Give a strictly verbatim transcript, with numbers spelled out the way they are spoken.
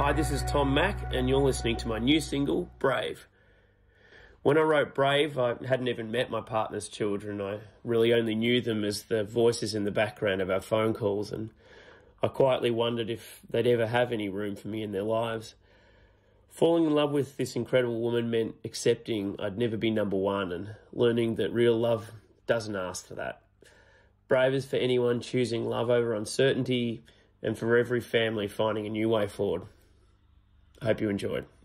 Hi, this is Tom Mack, and you're listening to my new single, Brave. When I wrote Brave, I hadn't even met my partner's children. I really only knew them as the voices in the background of our phone calls, and I quietly wondered if they'd ever have any room for me in their lives. Falling in love with this incredible woman meant accepting I'd never be number one and learning that real love doesn't ask for that. Brave is for anyone choosing love over uncertainty and for every family finding a new way forward. I hope you enjoyed.